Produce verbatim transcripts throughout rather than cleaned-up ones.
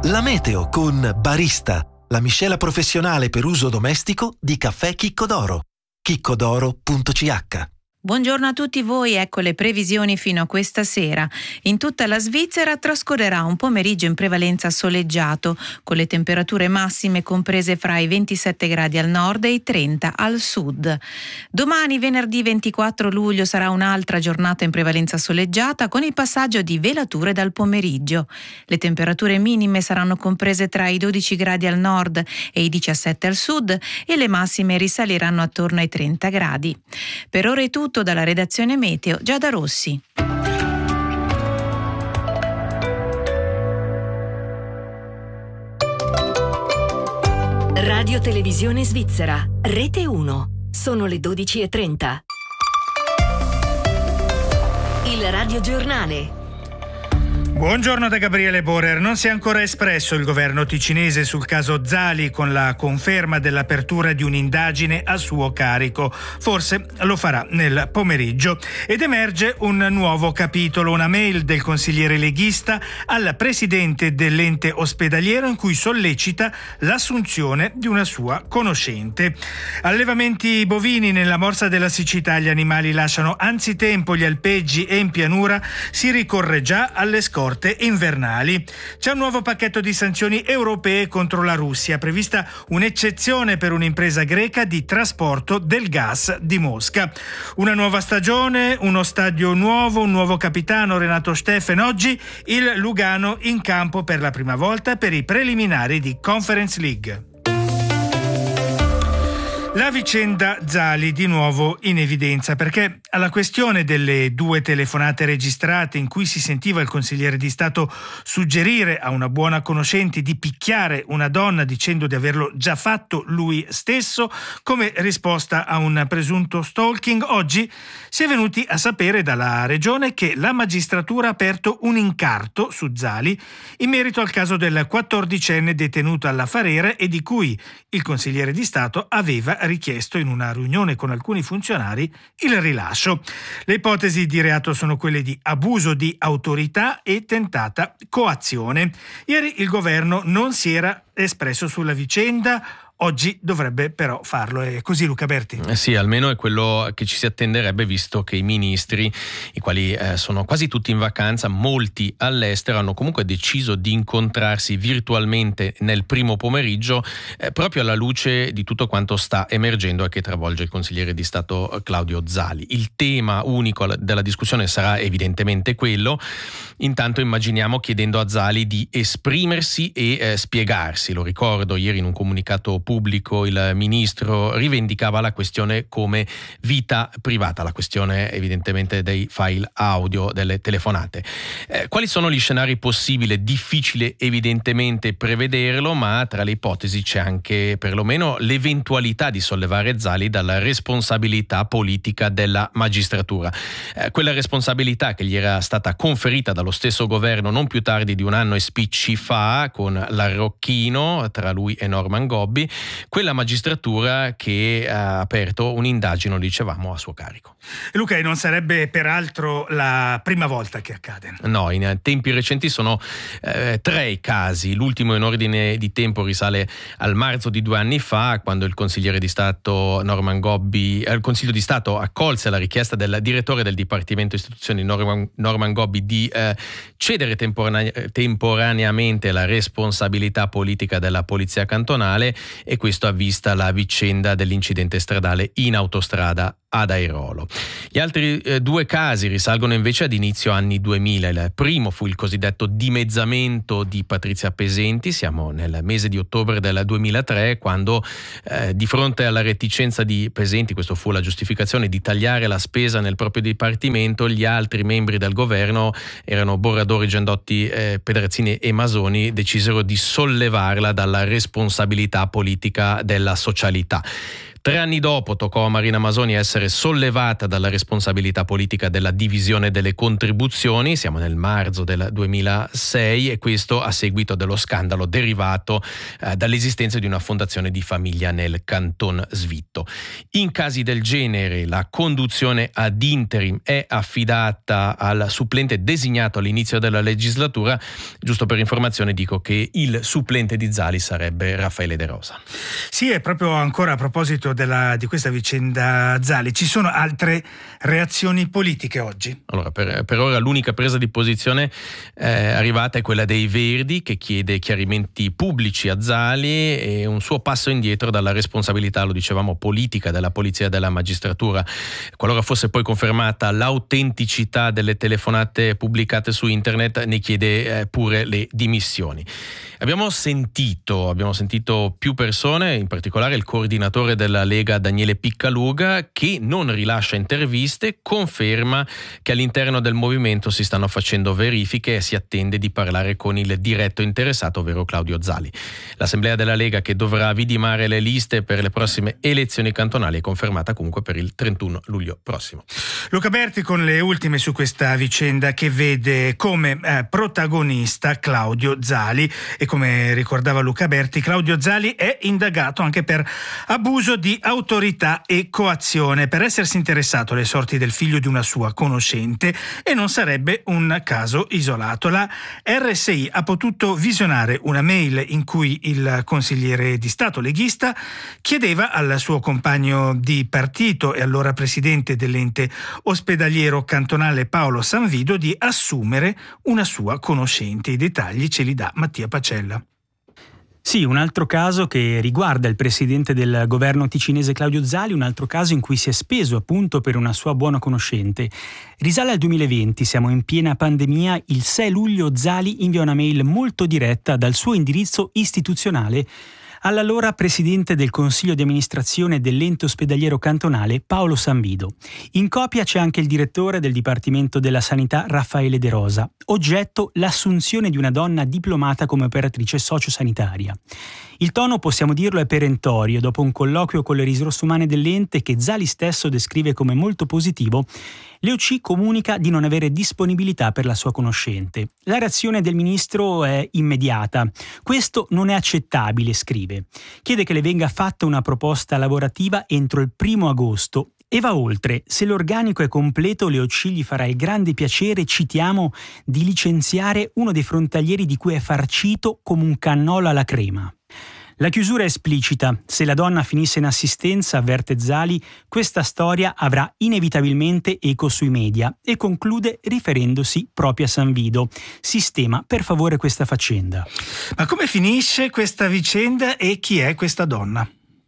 La meteo con Barista, la miscela professionale per uso domestico di caffè Chicco d'Oro. chiccodoro punto c h. Buongiorno a tutti voi, ecco le previsioni fino a questa sera. In tutta la Svizzera trascorrerà un pomeriggio in prevalenza soleggiato, con le temperature massime comprese fra i ventisette gradi al nord e i trenta al sud. Domani, venerdì ventiquattro luglio, sarà un'altra giornata in prevalenza soleggiata, con il passaggio di velature dal pomeriggio. Le temperature minime saranno comprese tra i dodici gradi al nord e i diciassette al sud e le massime risaliranno attorno ai trenta gradi. Per ora è tutto dalla redazione Meteo, Giada Rossi. Radio Televisione Svizzera, Rete uno. Sono le dodici e trenta. Il radiogiornale. Buongiorno da Gabriele Borer. Non si è ancora espresso il governo ticinese sul caso Zali, con la conferma dell'apertura di un'indagine a suo carico. Forse lo farà nel pomeriggio. Ed emerge un nuovo capitolo, una mail del consigliere leghista al presidente dell'ente ospedaliero in cui sollecita l'assunzione di una sua conoscente. Allevamenti bovini nella morsa della siccità, gli animali lasciano anzitempo gli alpeggi e in pianura si ricorre già alle scorte invernali. C'è un nuovo pacchetto di sanzioni europee contro la Russia, prevista un'eccezione per un'impresa greca di trasporto del gas di Mosca. Una nuova stagione, uno stadio nuovo, un nuovo capitano, Renato Steffen. Oggi il Lugano in campo per la prima volta per i preliminari di Conference League. La vicenda Zali di nuovo in evidenza, perché alla questione delle due telefonate registrate in cui si sentiva il consigliere di Stato suggerire a una buona conoscente di picchiare una donna dicendo di averlo già fatto lui stesso come risposta a un presunto stalking, oggi si è venuti a sapere dalla regione che la magistratura ha aperto un incarto su Zali in merito al caso del quattordicenne detenuto alla Farera e di cui il consigliere di Stato aveva richiesto in una riunione con alcuni funzionari il rilascio. Le ipotesi di reato sono quelle di abuso di autorità e tentata coazione. Ieri il governo non si era espresso sulla vicenda. Oggi dovrebbe però farlo, è così Luca Berti? Eh sì, almeno è quello che ci si attenderebbe, visto che i ministri, i quali eh, sono quasi tutti in vacanza, molti all'estero, hanno comunque deciso di incontrarsi virtualmente nel primo pomeriggio, eh, proprio alla luce di tutto quanto sta emergendo e che travolge il consigliere di Stato Claudio Zali. Il tema unico della discussione sarà evidentemente quello. Intanto immaginiamo chiedendo a Zali di esprimersi e eh, spiegarsi. Lo ricordo, ieri in un comunicato pubblico il ministro rivendicava la questione come vita privata, la questione evidentemente dei file audio delle telefonate. Eh, quali sono gli scenari possibili? Difficile evidentemente prevederlo, ma tra le ipotesi c'è anche perlomeno l'eventualità di sollevare Zali dalla responsabilità politica della magistratura. Eh, quella responsabilità che gli era stata conferita dallo stesso governo non più tardi di un anno e spicci fa, con l'Arrocchino tra lui e Norman Gobbi, quella magistratura che ha aperto un'indagine, lo dicevamo, a suo carico. Luca, e non sarebbe peraltro la prima volta che accade? No, in tempi recenti sono eh, tre i casi. L'ultimo in ordine di tempo risale al marzo di due anni fa, quando il consigliere di Stato Norman Gobbi, eh, il Consiglio di Stato accolse la richiesta del direttore del Dipartimento Istituzioni Norman, Norman Gobbi di eh, cedere temporane- temporaneamente la responsabilità politica della polizia cantonale, e questo ha vista la vicenda dell'incidente stradale in autostrada ad Airolo. Gli altri eh, due casi risalgono invece ad inizio anni duemila. Il primo fu il cosiddetto dimezzamento di Patrizia Pesenti, siamo nel mese di ottobre del duemilatré, quando eh, di fronte alla reticenza di Pesenti, questo fu la giustificazione, di tagliare la spesa nel proprio dipartimento, gli altri membri del governo, erano Borradori, Giandotti, eh, Pedrazzini e Masoni, decisero di sollevarla dalla responsabilità politica della socialità. Tre anni dopo toccò a Marina Masoni essere sollevata dalla responsabilità politica della divisione delle contribuzioni, siamo nel marzo del duemilasei, e questo a seguito dello scandalo derivato eh, dall'esistenza di una fondazione di famiglia nel Canton Svitto. In casi del genere la conduzione ad interim è affidata al supplente designato all'inizio della legislatura. Giusto per informazione dico che il supplente di Zali sarebbe Raffaele De Rosa. Sì, è proprio ancora a proposito della, di questa vicenda Zali, ci sono altre reazioni politiche oggi? Allora, per, per ora l'unica presa di posizione eh, arrivata è quella dei Verdi, che chiede chiarimenti pubblici a Zali e un suo passo indietro dalla responsabilità, lo dicevamo, politica della polizia e della magistratura. Qualora fosse poi confermata l'autenticità delle telefonate pubblicate su internet, ne chiede eh, pure le dimissioni. Abbiamo sentito, abbiamo sentito più persone, in particolare il coordinatore della Lega Daniele Piccaluga, che non rilascia interviste, conferma che all'interno del movimento si stanno facendo verifiche e si attende di parlare con il diretto interessato, ovvero Claudio Zali. L'assemblea della Lega, che dovrà vidimare le liste per le prossime elezioni cantonali, è confermata comunque per il trentuno luglio prossimo. Luca Berti con le ultime su questa vicenda, che vede come eh, protagonista Claudio Zali, e come ricordava Luca Berti, Claudio Zali è indagato anche per abuso di autorità e coazione per essersi interessato alle sorti del figlio di una sua conoscente, e non sarebbe un caso isolato. La R S I ha potuto visionare una mail in cui il consigliere di Stato leghista chiedeva al suo compagno di partito e allora presidente dell'ente ospedaliero cantonale Paolo Sanvido di assumere una sua conoscente. I dettagli ce li dà Mattia Pacella. Sì, un altro caso che riguarda il presidente del governo ticinese Claudio Zali, un altro caso in cui si è speso appunto per una sua buona conoscente. Risale al duemilaventi, siamo in piena pandemia. Il sei luglio Zali invia una mail molto diretta dal suo indirizzo istituzionale all'allora presidente del consiglio di amministrazione dell'ente ospedaliero cantonale Paolo Sanvido. In copia c'è anche il direttore del Dipartimento della Sanità Raffaele De Rosa. Oggetto l'assunzione di una donna diplomata come operatrice sociosanitaria. Il tono, possiamo dirlo, è perentorio. Dopo un colloquio con le risorse umane dell'ente, che Zali stesso descrive come molto positivo, l'E O C comunica di non avere disponibilità per la sua conoscente. La reazione del ministro è immediata. Questo non è accettabile, scrive. Chiede che le venga fatta una proposta lavorativa entro il primo agosto e va oltre. Se l'organico è completo, l'E O C gli farà il grande piacere, citiamo, di licenziare uno dei frontalieri di cui è farcito come un cannolo alla crema. La chiusura è esplicita. Se la donna finisse in assistenza, avverte Zali, questa storia avrà inevitabilmente eco sui media, e conclude riferendosi proprio a Sanvido. Sistema per favore questa faccenda. Ma come finisce questa vicenda e chi è questa donna?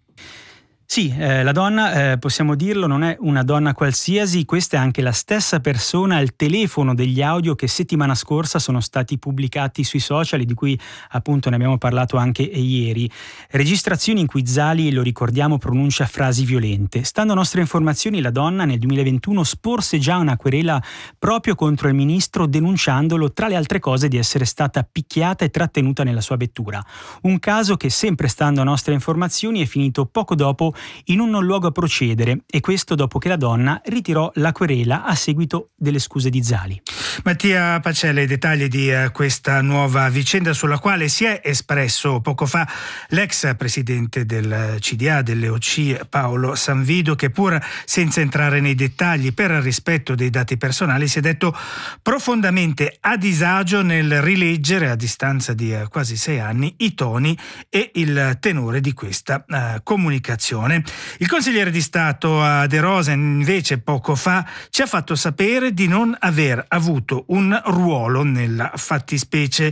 Sì, eh, la donna, eh, possiamo dirlo, non è una donna qualsiasi. Questa è anche la stessa persona al telefono degli audio che settimana scorsa sono stati pubblicati sui social, di cui appunto ne abbiamo parlato anche ieri. Registrazioni in cui Zali, lo ricordiamo, pronuncia frasi violente. Stando a nostre informazioni, la donna nel duemilaventuno sporse già una querela proprio contro il ministro, denunciandolo tra le altre cose di essere stata picchiata e trattenuta nella sua vettura. Un caso che, sempre stando a nostre informazioni, è finito poco dopo in un non luogo a procedere, e questo dopo che la donna ritirò la querela a seguito delle scuse di Zali. Mattia Pacella, i dettagli di uh, questa nuova vicenda sulla quale si è espresso poco fa l'ex presidente del C D A, dell'E O C, Paolo Sanvido, che pur senza entrare nei dettagli per rispetto dei dati personali si è detto profondamente a disagio nel rileggere a distanza di uh, quasi sei anni i toni e il tenore di questa uh, comunicazione. Il consigliere di Stato De Rosa invece poco fa ci ha fatto sapere di non aver avuto un ruolo nella fattispecie.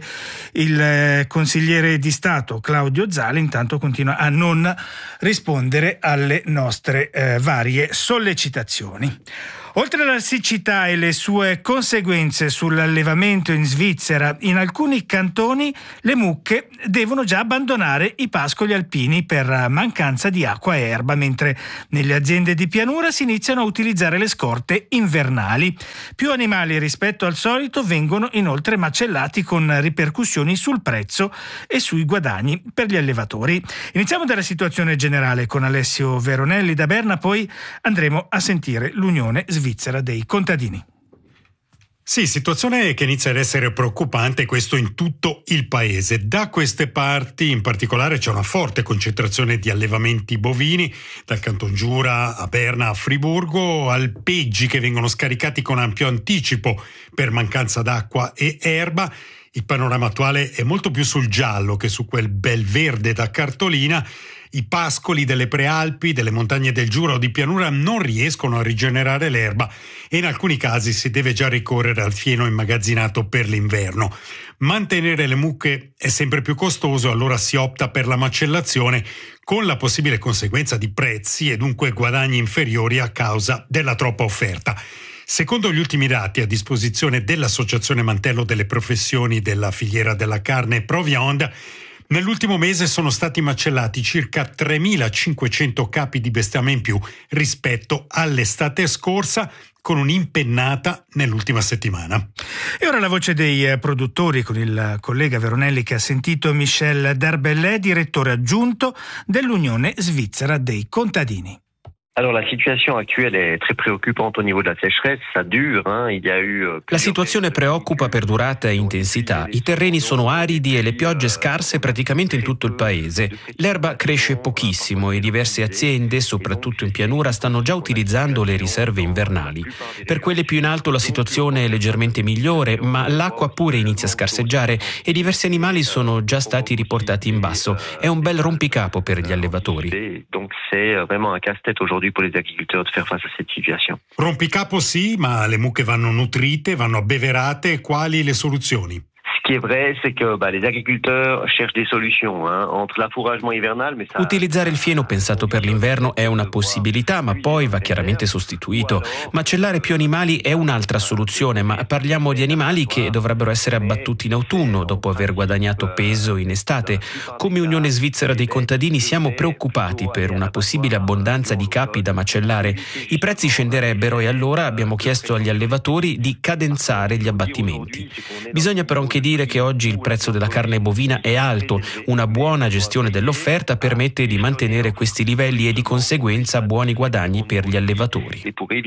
Il consigliere di Stato Claudio Zali intanto continua a non rispondere alle nostre eh, varie sollecitazioni. Oltre alla siccità e le sue conseguenze sull'allevamento in Svizzera, in alcuni cantoni le mucche devono già abbandonare i pascoli alpini per mancanza di acqua e erba, mentre nelle aziende di pianura si iniziano a utilizzare le scorte invernali. Più animali rispetto al solito vengono inoltre macellati, con ripercussioni sul prezzo e sui guadagni per gli allevatori. Iniziamo dalla situazione generale con Alessio Veronelli da Berna, poi andremo a sentire l'Unione Svizzera dei Contadini. Sì, situazione che inizia ad essere preoccupante, questo in tutto il paese. Da queste parti in particolare c'è una forte concentrazione di allevamenti bovini, dal Canton Giura a Berna a Friburgo, alpeggi che vengono scaricati con ampio anticipo per mancanza d'acqua e erba. Il panorama attuale è molto più sul giallo che su quel bel verde da cartolina. I pascoli delle prealpi, delle montagne del Giura o di pianura non riescono a rigenerare l'erba e in alcuni casi si deve già ricorrere al fieno immagazzinato per l'inverno. Mantenere le mucche è sempre più costoso, allora si opta per la macellazione, con la possibile conseguenza di prezzi e dunque guadagni inferiori a causa della troppa offerta. Secondo gli ultimi dati a disposizione dell'Associazione Mantello delle Professioni della filiera della carne Proviand, nell'ultimo mese sono stati macellati circa tremilacinquecento capi di bestiame in più rispetto all'estate scorsa, con un'impennata nell'ultima settimana. E ora la voce dei produttori con il collega Veronelli, che ha sentito Michel Darbellé, direttore aggiunto dell'Unione Svizzera dei Contadini. Alors la situation actuelle est très préoccupante au niveau de la sécheresse, ça dure, hein. Il y a eu La situazione preoccupa per durata e intensità. I terreni sono aridi e le piogge scarse praticamente in tutto il paese. L'erba cresce pochissimo e diverse aziende, soprattutto in pianura, stanno già utilizzando le riserve invernali. Per quelle più in alto la situazione è leggermente migliore, ma l'acqua pure inizia a scarseggiare e diversi animali sono già stati riportati in basso. È un bel rompicapo per gli allevatori. Donc c'est vraiment un casse-tête aujourd'hui pour les agriculteurs de faire face à cette situation. Rompicapo sì, ma le mucche vanno nutrite, vanno abbeverate. Quali le soluzioni? Ce qui est vrai, c'est que bah, les agriculteurs cherchent des solutions hein, entre l'affouragement hivernal, mais ça... Utilizzare il fieno pensato per l'inverno è una possibilità, ma poi va chiaramente sostituito. Macellare più animali è un'altra soluzione, ma parliamo di animali che dovrebbero essere abbattuti in autunno, dopo aver guadagnato peso in estate. Come Unione Svizzera dei Contadini siamo preoccupati per una possibile abbondanza di capi da macellare. I prezzi scenderebbero e allora abbiamo chiesto agli allevatori di cadenzare gli abbattimenti. Bisogna però anche dire che oggi il prezzo della carne bovina è alto. Una buona gestione dell'offerta permette di mantenere questi livelli e di conseguenza buoni guadagni per gli allevatori.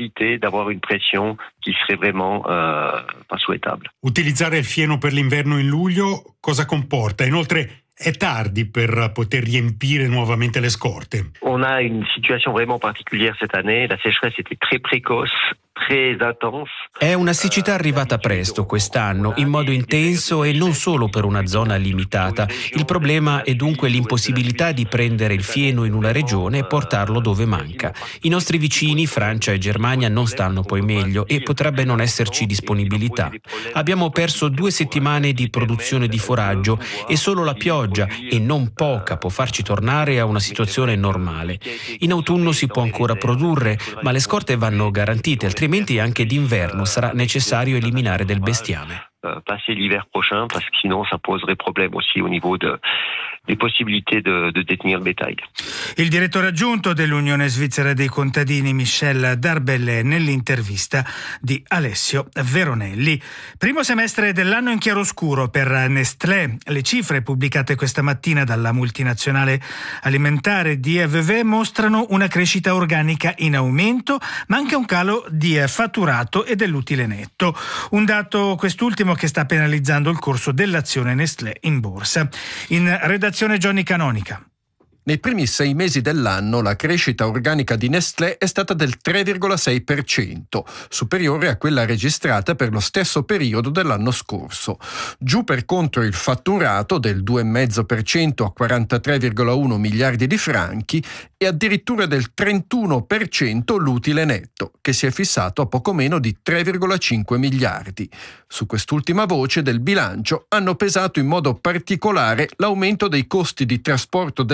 Utilizzare il fieno per l'inverno in luglio cosa comporta? Inoltre è tardi per poter riempire nuovamente le scorte. On a une situation vraiment particulière cette année. La sécheresse était très précoce. È una siccità arrivata presto quest'anno, in modo intenso e non solo per una zona limitata. Il problema è dunque l'impossibilità di prendere il fieno in una regione e portarlo dove manca. I nostri vicini, Francia e Germania, non stanno poi meglio e potrebbe non esserci disponibilità. Abbiamo perso due settimane di produzione di foraggio e solo la pioggia, e non poca, può farci tornare a una situazione normale. In autunno si può ancora produrre, ma le scorte vanno garantite, altrimenti anche d'inverno sarà necessario eliminare del bestiame. Passer l'hiver prochain, parce que sinon ça poserait problème aussi au niveau de, des possibilités de, de détenir le bétail. Il direttore aggiunto dell'Unione Svizzera dei Contadini, Michel Darbellé, nell'intervista di Alessio Veronelli. Primo semestre dell'anno in chiaroscuro per Nestlé. Le cifre pubblicate questa mattina dalla multinazionale alimentare D F V mostrano una crescita organica in aumento, ma anche un calo di fatturato e dell'utile netto. Un dato quest'ultimo che sta penalizzando il corso dell'azione Nestlé in borsa. In redazione Johnny Canonica. Nei primi sei mesi dell'anno la crescita organica di Nestlé è stata del tre virgola sei per cento, superiore a quella registrata per lo stesso periodo dell'anno scorso. Giù per contro il fatturato del due virgola cinque per cento a quarantatré virgola uno miliardi di franchi e addirittura del trentuno per cento l'utile netto, che si è fissato a poco meno di tre virgola cinque miliardi. Su quest'ultima voce del bilancio hanno pesato in modo particolare l'aumento dei costi di trasporto delle merci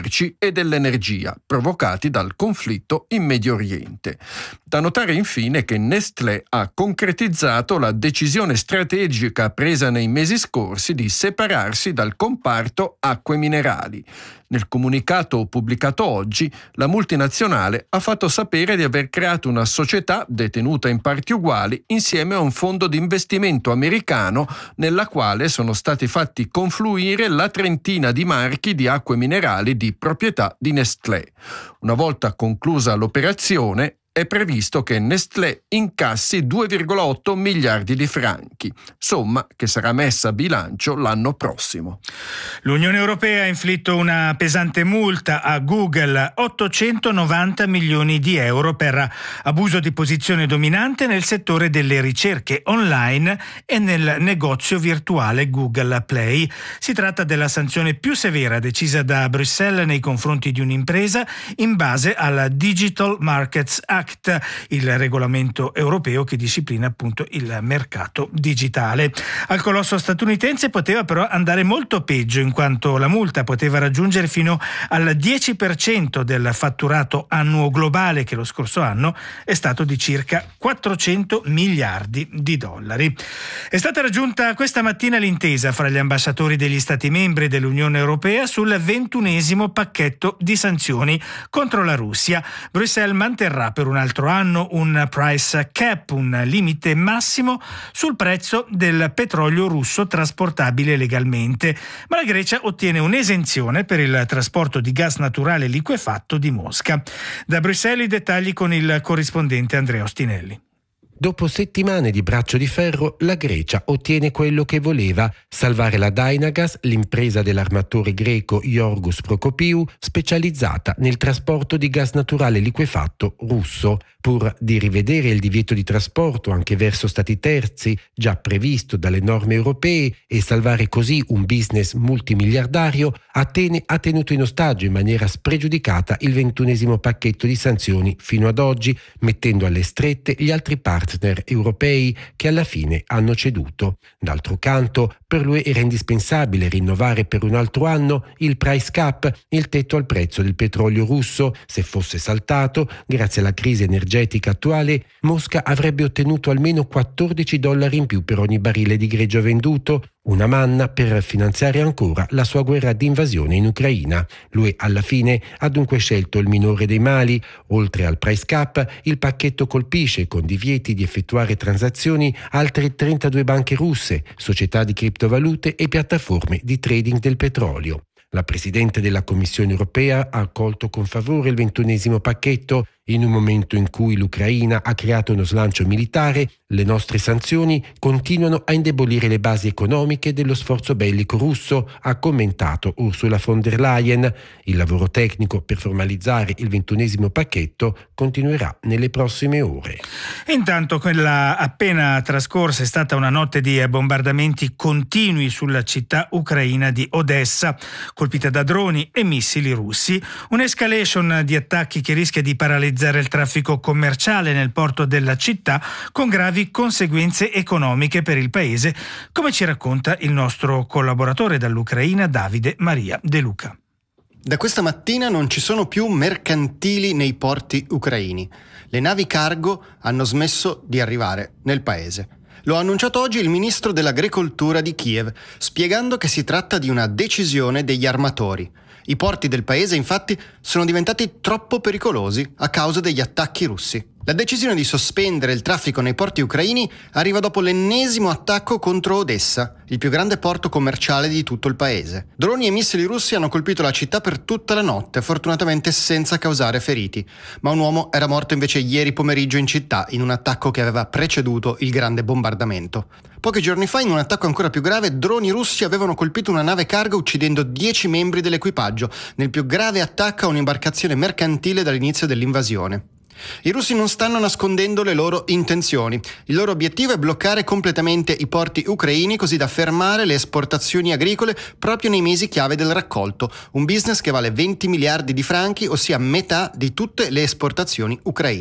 merci e dell'energia provocati dal conflitto in Medio Oriente. Da notare infine che Nestlé ha concretizzato la decisione strategica presa nei mesi scorsi di separarsi dal comparto acque minerali. Nel comunicato pubblicato oggi, la multinazionale ha fatto sapere di aver creato una società detenuta in parti uguali insieme a un fondo di investimento americano nella quale sono stati fatti confluire la trentina di marchi di acque minerali di proprietà di Nestlé. Una volta conclusa l'operazione, è previsto che Nestlé incassi due virgola otto miliardi di franchi, somma che sarà messa a bilancio l'anno prossimo. L'Unione Europea ha inflitto una pesante multa a Google, ottocentonovanta milioni di euro per abuso di posizione dominante nel settore delle ricerche online e nel negozio virtuale Google Play. Si tratta della sanzione più severa decisa da Bruxelles nei confronti di un'impresa in base al Digital Markets Act, il regolamento europeo che disciplina appunto il mercato digitale. Al colosso statunitense poteva però andare molto peggio, in quanto la multa poteva raggiungere fino al dieci per cento del fatturato annuo globale, che lo scorso anno è stato di circa quattrocento miliardi di dollari. È stata raggiunta questa mattina l'intesa fra gli ambasciatori degli Stati membri dell'Unione Europea sul ventunesimo pacchetto di sanzioni contro la Russia. Bruxelles manterrà per un un altro anno un price cap, un limite massimo sul prezzo del petrolio russo trasportabile legalmente, ma la Grecia ottiene un'esenzione per il trasporto di gas naturale liquefatto di Mosca. Da Bruxelles i dettagli con il corrispondente Andrea Ostinelli. Dopo settimane di braccio di ferro, la Grecia ottiene quello che voleva: salvare la Dynagas, l'impresa dell'armatore greco Yorgos Prokopiou, specializzata nel trasporto di gas naturale liquefatto russo. Pur di rivedere il divieto di trasporto anche verso stati terzi, già previsto dalle norme europee, e salvare così un business multimiliardario, Atene ha tenuto in ostaggio in maniera spregiudicata il ventunesimo pacchetto di sanzioni fino ad oggi, mettendo alle strette gli altri partner europei che alla fine hanno ceduto. D'altro canto, per l'U E era indispensabile rinnovare per un altro anno il price cap, il tetto al prezzo del petrolio russo. Se fosse saltato, grazie alla crisi energetica attuale, Mosca avrebbe ottenuto almeno quattordici dollari in più per ogni barile di greggio venduto, una manna per finanziare ancora la sua guerra di invasione in Ucraina. L'U E alla fine ha dunque scelto il minore dei mali. Oltre al price cap, il pacchetto colpisce con divieti di effettuare transazioni altre trentadue banche russe, società di criptovalute e piattaforme di trading del petrolio. La Presidente della Commissione europea ha accolto con favore il ventunesimo pacchetto. In un momento in cui l'Ucraina ha creato uno slancio militare, le nostre sanzioni continuano a indebolire le basi economiche dello sforzo bellico russo, ha commentato Ursula von der Leyen. Il lavoro tecnico per formalizzare il ventunesimo pacchetto continuerà nelle prossime ore. Intanto quella appena trascorsa è stata una notte di bombardamenti continui sulla città ucraina di Odessa, colpita da droni e missili russi. Un'escalation di attacchi che rischia di paralizzare il traffico commerciale nel porto della città, con gravi conseguenze economiche per il paese, come ci racconta il nostro collaboratore dall'Ucraina Davide Maria De Luca. Da questa mattina non ci sono più mercantili nei porti ucraini. Le navi cargo hanno smesso di arrivare nel paese. Lo ha annunciato oggi il ministro dell'Agricoltura di Kiev, spiegando che si tratta di una decisione degli armatori. I porti del paese, infatti, sono diventati troppo pericolosi a causa degli attacchi russi. La decisione di sospendere il traffico nei porti ucraini arriva dopo l'ennesimo attacco contro Odessa, il più grande porto commerciale di tutto il paese. Droni e missili russi hanno colpito la città per tutta la notte, fortunatamente senza causare feriti. Ma un uomo era morto invece ieri pomeriggio in città, in un attacco che aveva preceduto il grande bombardamento. Pochi giorni fa, in un attacco ancora più grave, droni russi avevano colpito una nave cargo uccidendo dieci membri dell'equipaggio, nel più grave attacco a un'imbarcazione mercantile dall'inizio dell'invasione. I russi non stanno nascondendo le loro intenzioni. Il loro obiettivo è bloccare completamente i porti ucraini, così da fermare le esportazioni agricole proprio nei mesi chiave del raccolto, un business che vale venti miliardi di franchi, ossia metà di tutte le esportazioni ucraine.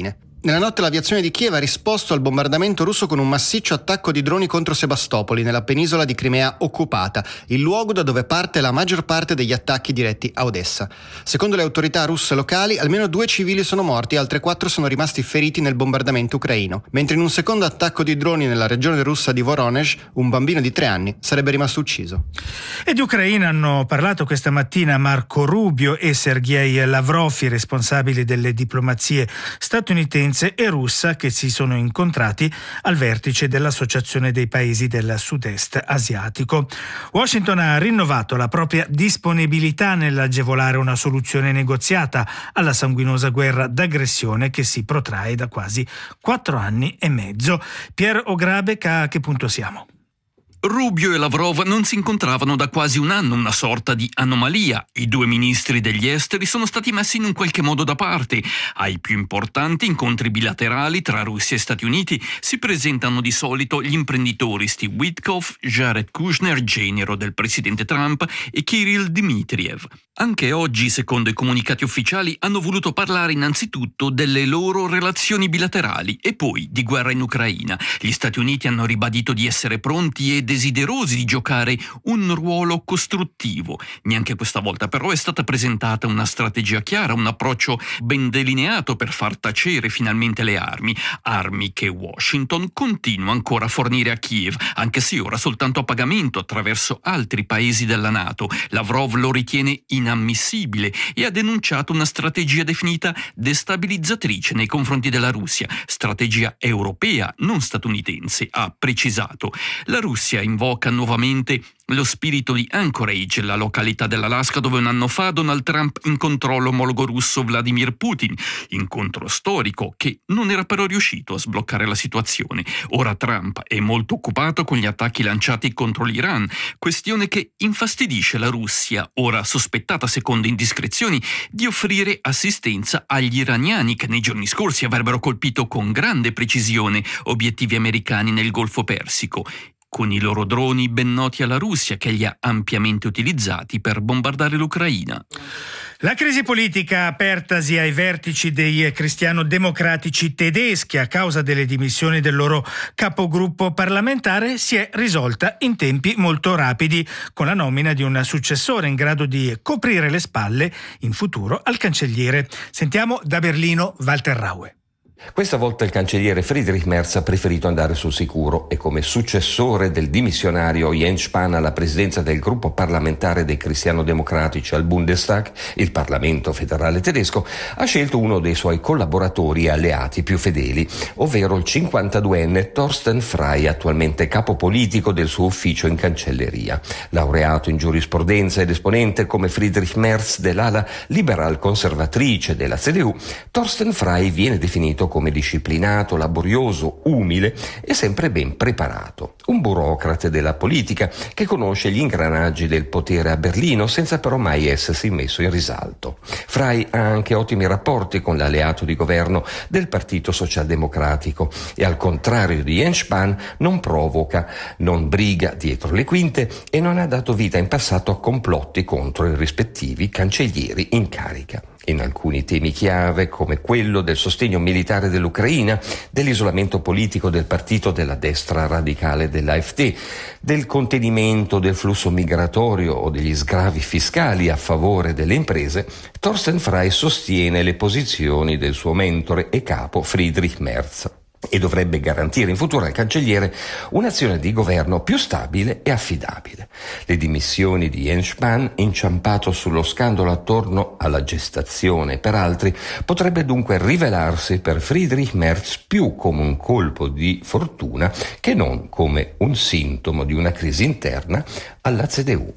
Nella notte l'aviazione di Kiev ha risposto al bombardamento russo con un massiccio attacco di droni contro Sebastopoli, nella penisola di Crimea occupata, il luogo da dove parte la maggior parte degli attacchi diretti a Odessa. Secondo le autorità russe locali, almeno due civili sono morti e altre quattro sono rimasti feriti nel bombardamento ucraino, mentre in un secondo attacco di droni nella regione russa di Voronezh, un bambino di tre anni sarebbe rimasto ucciso. E di Ucraina hanno parlato questa mattina Marco Rubio e Sergei Lavrov, i responsabili delle diplomazie statunitensi e russa, che si sono incontrati al vertice dell'Associazione dei Paesi del Sud-Est asiatico. Washington ha rinnovato la propria disponibilità nell'agevolare una soluzione negoziata alla sanguinosa guerra d'aggressione che si protrae da quasi quattro anni e mezzo. Pierre Ograbec, a che punto siamo? Rubio e Lavrov non si incontravano da quasi un anno, una sorta di anomalia. I due ministri degli esteri sono stati messi in un qualche modo da parte. Ai più importanti incontri bilaterali tra Russia e Stati Uniti si presentano di solito gli imprenditori Steve Witkoff, Jared Kushner, genero del presidente Trump, e Kirill Dmitriev. Anche oggi, secondo i comunicati ufficiali, hanno voluto parlare innanzitutto delle loro relazioni bilaterali e poi di guerra in Ucraina. Gli Stati Uniti hanno ribadito di essere pronti e desiderosi di giocare un ruolo costruttivo. Neanche questa volta però è stata presentata una strategia chiara, un approccio ben delineato per far tacere finalmente le armi, armi che Washington continua ancora a fornire a Kiev, anche se ora soltanto a pagamento attraverso altri paesi della NATO. Lavrov lo ritiene inammissibile e ha denunciato una strategia definita destabilizzatrice nei confronti della Russia, strategia europea, non statunitense, ha precisato. La Russia invoca nuovamente lo spirito di Anchorage, la località dell'Alaska dove un anno fa Donald Trump incontrò l'omologo russo Vladimir Putin, incontro storico che non era però riuscito a sbloccare la situazione. Ora Trump è molto occupato con gli attacchi lanciati contro l'Iran, questione che infastidisce la Russia, ora sospettata secondo indiscrezioni di offrire assistenza agli iraniani che nei giorni scorsi avrebbero colpito con grande precisione obiettivi americani nel Golfo Persico, con i loro droni ben noti alla Russia che li ha ampiamente utilizzati per bombardare l'Ucraina. La crisi politica apertasi ai vertici dei cristiano-democratici tedeschi a causa delle dimissioni del loro capogruppo parlamentare si è risolta in tempi molto rapidi, con la nomina di un successore in grado di coprire le spalle in futuro al cancelliere. Sentiamo da Berlino Walter Raue. Questa volta il cancelliere Friedrich Merz ha preferito andare sul sicuro e come successore del dimissionario Jens Spahn alla presidenza del gruppo parlamentare dei cristiano-democratici al Bundestag, il Parlamento federale tedesco, ha scelto uno dei suoi collaboratori e alleati più fedeli, ovvero il cinquantaduenne Thorsten Frey, attualmente capo politico del suo ufficio in cancelleria. Laureato in giurisprudenza ed esponente come Friedrich Merz dell'ala liberal-conservatrice della C D U, Thorsten Frey viene definito come disciplinato, laborioso, umile e sempre ben preparato. Un burocrate della politica che conosce gli ingranaggi del potere a Berlino senza però mai essersi messo in risalto. Frey ha anche ottimi rapporti con l'alleato di governo del Partito Socialdemocratico e al contrario di Jens Spahn non provoca, non briga dietro le quinte e non ha dato vita in passato a complotti contro i rispettivi cancellieri in carica. In alcuni temi chiave, come quello del sostegno militare dell'Ucraina, dell'isolamento politico del partito della destra radicale dell'A F D, del contenimento del flusso migratorio o degli sgravi fiscali a favore delle imprese, Thorsten Frey sostiene le posizioni del suo mentore e capo Friedrich Merz e dovrebbe garantire in futuro al cancelliere un'azione di governo più stabile e affidabile. Le dimissioni di Jens Spahn, inciampato sullo scandalo attorno alla gestazione per altri, potrebbe dunque rivelarsi per Friedrich Merz più come un colpo di fortuna che non come un sintomo di una crisi interna alla C D U.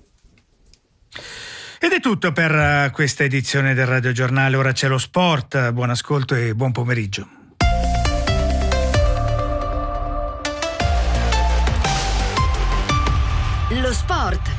Ed è tutto per questa edizione del Radio Giornale. Ora c'è lo sport. Buon ascolto e buon pomeriggio. Lo sport.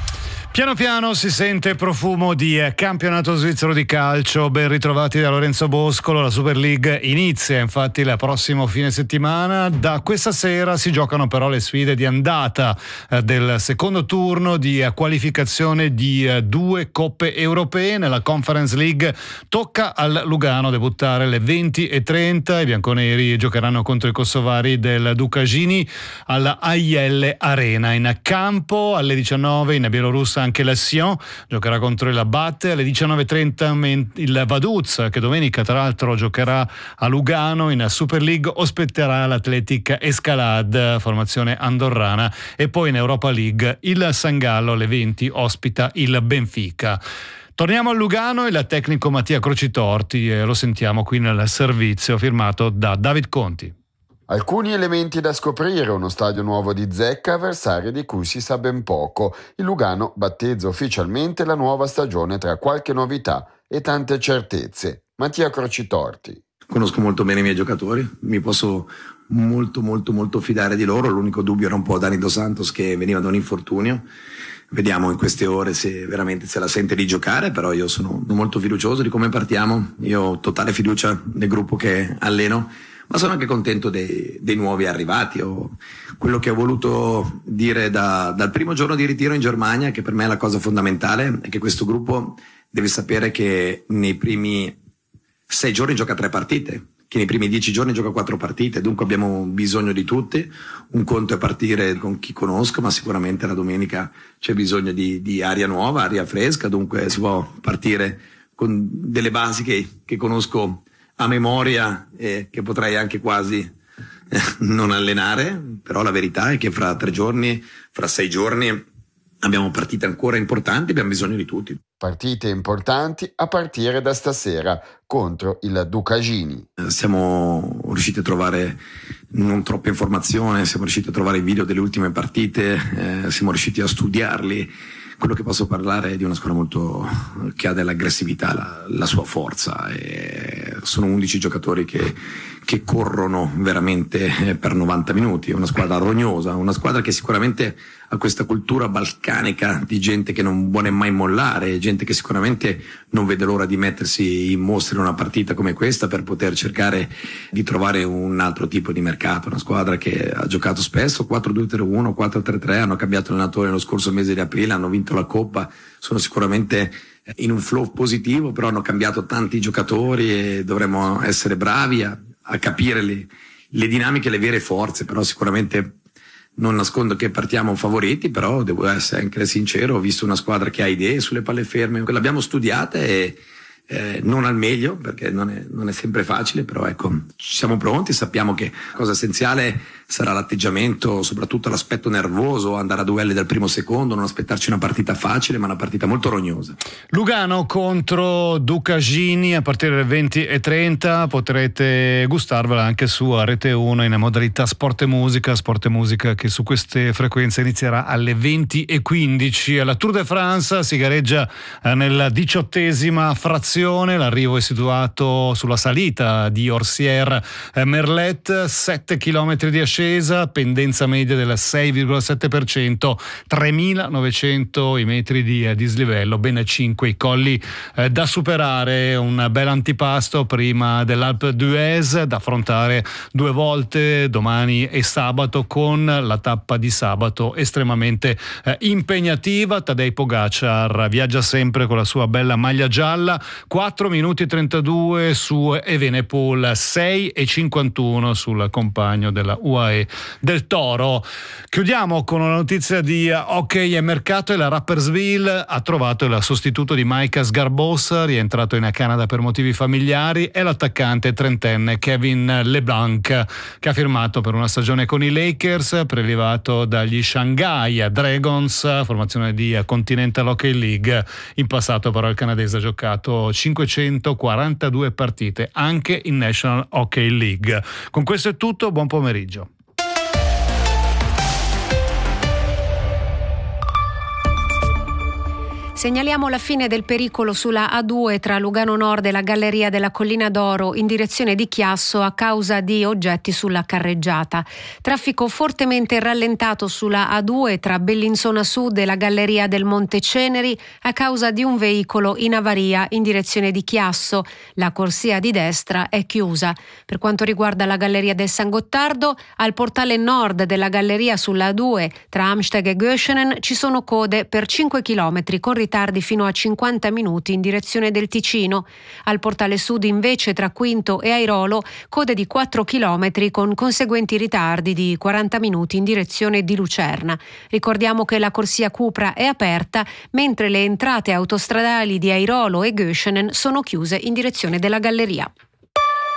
Piano piano si sente profumo di campionato svizzero di calcio. Ben ritrovati da Lorenzo Boscolo. La Super League inizia infatti il prossimo fine settimana. Da questa sera si giocano però le sfide di andata eh, del secondo turno di eh, qualificazione di eh, due coppe europee. Nella Conference League tocca al Lugano debuttare alle venti e trenta. I bianconeri giocheranno contro i kosovari del Dukashini alla A I L Arena. In campo alle diciannove in Bielorussia anche la Sion giocherà contro il Bat, alle diciannove e trenta il Vaduz, che domenica tra l'altro giocherà a Lugano. In Super League ospiterà l'Atletic Escalade, formazione andorrana, e poi in Europa League il San Gallo alle venti ospita il Benfica. Torniamo a Lugano, il tecnico Mattia Crocitorti, e lo sentiamo qui nel servizio firmato da David Conti. Alcuni elementi da scoprire, uno stadio nuovo di Zecca, avversario di cui si sa ben poco. Il Lugano battezza ufficialmente la nuova stagione tra qualche novità e tante certezze. Mattia Crocitorti. Conosco molto bene i miei giocatori, mi posso molto molto molto fidare di loro. L'unico dubbio era un po' Dani Dos Santos, che veniva da un infortunio. Vediamo in queste ore se veramente se la sente di giocare, però io sono molto fiducioso di come partiamo. Io ho totale fiducia nel gruppo che alleno, ma sono anche contento dei, dei nuovi arrivati. O quello che ho voluto dire da, dal primo giorno di ritiro in Germania, che per me è la cosa fondamentale, è che questo gruppo deve sapere che nei primi sei giorni gioca tre partite, che nei primi dieci giorni gioca quattro partite, dunque abbiamo bisogno di tutti. Un conto è partire con chi conosco, ma sicuramente la domenica c'è bisogno di, di aria nuova, aria fresca, dunque si può partire con delle basi che, che conosco a memoria e che potrei anche quasi eh, non allenare, però la verità è che fra tre giorni, fra sei giorni abbiamo partite ancora importanti, abbiamo bisogno di tutti. Partite importanti a partire da stasera contro il Dukashini. Siamo riusciti a trovare non troppa informazione, siamo riusciti a trovare i video delle ultime partite, eh, siamo riusciti a studiarli. Quello che posso parlare è di una squadra molto che ha dell'aggressività, la, la sua forza, e sono undici giocatori che, che corrono veramente per novanta minuti. È una squadra rognosa, una squadra che sicuramente ha questa cultura balcanica di gente che non vuole mai mollare, gente che sicuramente non vede l'ora di mettersi in mostra in una partita come questa per poter cercare di trovare un altro tipo di mercato. Una squadra che ha giocato spesso quattro due tre uno, quattro tre tre, hanno cambiato allenatore lo scorso mese di aprile, hanno vinto la Coppa, sono sicuramente in un flow positivo, però hanno cambiato tanti giocatori e dovremmo essere bravi a, a capire le, le dinamiche, le vere forze. Però sicuramente non nascondo che partiamo favoriti, però devo essere anche sincero, ho visto una squadra che ha idee sulle palle ferme, l'abbiamo studiata e eh, non al meglio, perché non è, non è sempre facile, però ecco, ci siamo pronti, sappiamo che la cosa essenziale sarà l'atteggiamento, soprattutto l'aspetto nervoso, andare a duelli dal primo secondo, non aspettarci una partita facile, ma una partita molto rognosa. Lugano contro Dukashini a partire dalle venti e trenta, potrete gustarvela anche su Rete uno in modalità Sport e Musica, Sport e Musica che su queste frequenze inizierà alle venti e quindici. Alla Tour de France si gareggia nella diciottesima frazione, l'arrivo è situato sulla salita di Orsières-Merlet, sette chilometri di ascesa, pendenza media del sei virgola sette per cento, tremilanovecento i metri di dislivello, ben cinque i colli eh, da superare, un bel antipasto prima dell'Alpe d'Huez da affrontare due volte domani e sabato, con la tappa di sabato estremamente eh, impegnativa. Tadej Pogacar viaggia sempre con la sua bella maglia gialla, quattro minuti e trentadue su Evenepoel, sei e cinquantuno sul compagno della U A E del Toro. Chiudiamo con una notizia di hockey e mercato, e la Rapperswil ha trovato il sostituto di Mike Sgarbossa, rientrato in Canada per motivi familiari, è l'attaccante trentenne Kevin LeBlanc, che ha firmato per una stagione con i Lakers, prelevato dagli Shanghai Dragons, formazione di Continental Hockey League. In passato però il canadese ha giocato cinquecentoquarantadue partite anche in National Hockey League. Con questo è tutto, buon pomeriggio. Segnaliamo la fine del pericolo sulla A due tra Lugano Nord e la Galleria della Collina d'Oro in direzione di Chiasso a causa di oggetti sulla carreggiata. Traffico fortemente rallentato sulla A due tra Bellinzona Sud e la Galleria del Monte Ceneri a causa di un veicolo in avaria in direzione di Chiasso. La corsia di destra è chiusa. Per quanto riguarda la Galleria del San Gottardo, al portale nord della galleria sulla A due tra Amsteg e Göschenen ci sono code per cinque chilometri con ritardi fino a cinquanta minuti in direzione del Ticino. Al portale sud invece tra Quinto e Airolo code di quattro chilometri con conseguenti ritardi di quaranta minuti in direzione di Lucerna. Ricordiamo che la corsia Cupra è aperta mentre le entrate autostradali di Airolo e Göschenen sono chiuse in direzione della galleria.